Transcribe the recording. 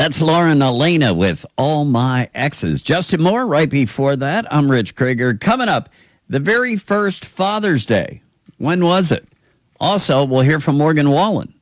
That's Lauren Elena with All My Exes. Justin Moore right before that. I'm Rich Krieger. Coming up, the very first Father's Day. When was it? Also, we'll hear from Morgan Wallen.